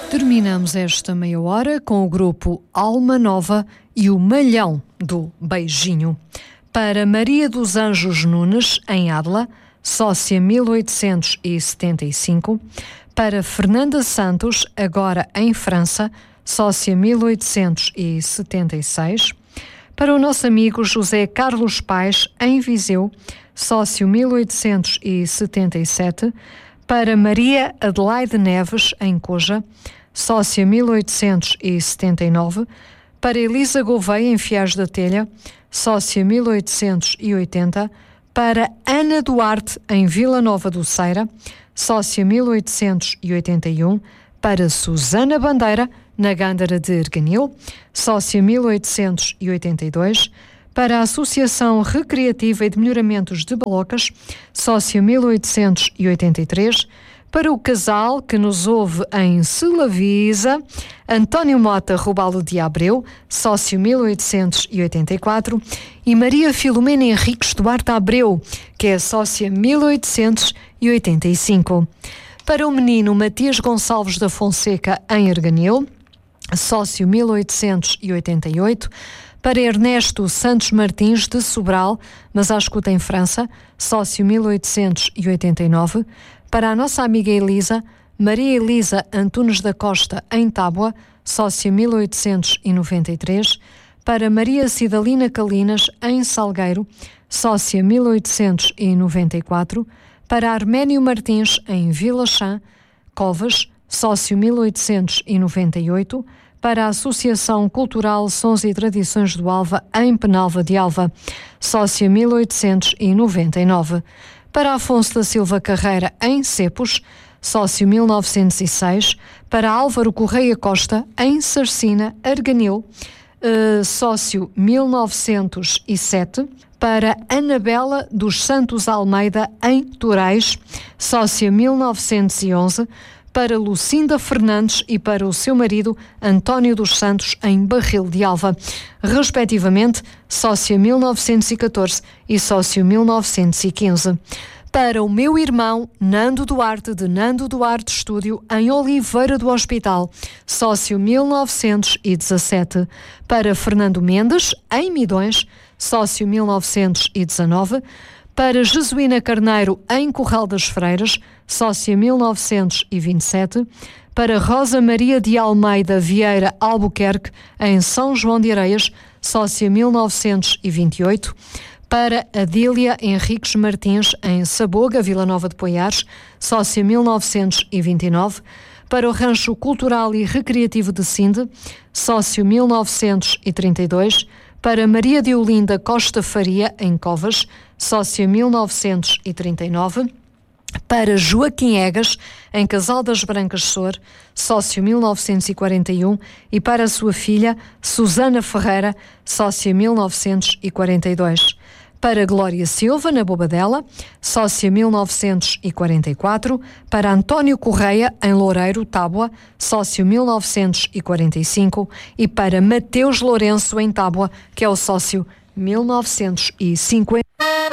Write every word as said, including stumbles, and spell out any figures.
Terminamos esta meia hora com o grupo Alma Nova e o Malhão do Beijinho. Para Maria dos Anjos Nunes, em Adla, sócia mil oitocentos e setenta e cinco. Para Fernanda Santos, agora em França, sócia mil oitocentos e setenta e seis. Para o nosso amigo José Carlos Paes, em Viseu, sócio mil oitocentos e setenta e sete. Para Maria Adelaide Neves, em Coja, sócia mil oitocentos e setenta e nove. Para Elisa Gouveia, em Fiás da Telha, sócia mil oitocentos e oitenta. Para Ana Duarte, em Vila Nova do Ceira, sócia mil oitocentos e oitenta e um. Para Susana Bandeira, na Gândara de Erganil, sócia mil oitocentos e oitenta e dois. Para a Associação Recreativa e de Melhoramentos de Balocas, sócia mil oitocentos e oitenta e três. Para o casal que nos ouve em Selavisa, António Mota Robalo de Abreu, sócio mil oitocentos e oitenta e quatro. E Maria Filomena Henriques Duarte Abreu, que é sócia mil oitocentos e oitenta e cinco. Para o menino Matias Gonçalves da Fonseca, em Erganil, sócio mil oitocentos e oitenta e oito. Para Ernesto Santos Martins, de Sobral, mas à escuta em França, sócio mil oitocentos e oitenta e nove. Para a nossa amiga Elisa, Maria Elisa Antunes da Costa, em Tábua, sócia mil oitocentos e noventa e três. Para Maria Cidalina Calinas, em Salgueiro, sócia mil oitocentos e noventa e quatro. Para Arménio Martins, em Vila Chã, Covas, sócio mil oitocentos e noventa e oito. Para a Associação Cultural Sons e Tradições do Alva, em Penalva de Alva, sócia mil oitocentos e noventa e nove. Para Afonso da Silva Carreira, em Cepos, sócio mil novecentos e seis. Para Álvaro Correia Costa, em Sarcina, Arganil, uh, sócio mil novecentos e sete. Para Anabela dos Santos Almeida, em Torais, sócia mil novecentos e onze. Para Lucinda Fernandes e para o seu marido António dos Santos, em Barril de Alva, respectivamente, sócia mil novecentos e catorze e sócio mil novecentos e quinze. Para o meu irmão Nando Duarte, de Nando Duarte Estúdio, em Oliveira do Hospital, sócio mil novecentos e dezassete. Para Fernando Mendes, em Midões, sócio mil novecentos e dezanove. Para Jesuína Carneiro, em Corral das Freiras, sócia mil novecentos e vinte e sete. Para Rosa Maria de Almeida Vieira Albuquerque, em São João de Areias, sócia mil novecentos e vinte e oito. Para Adília Henriques Martins, em Saboga, Vila Nova de Poiares, sócia mil novecentos e vinte e nove. Para o Rancho Cultural e Recreativo de Sinde, sócio mil novecentos e trinta e dois. Para Maria de Olinda Costa Faria, em Covas, sócia mil novecentos e trinta e nove. Para Joaquim Egas, em Casal das Brancas Sor, sócio mil novecentos e quarenta e um. E para a sua filha, Susana Ferreira, sócia mil novecentos e quarenta e dois. Para Glória Silva, na Bobadela, sócia mil novecentos e quarenta e quatro. Para António Correia, em Loureiro, Tábua, sócio mil novecentos e quarenta e cinco. E para Mateus Lourenço, em Tábua, que é o sócio mil novecentos e cinquenta.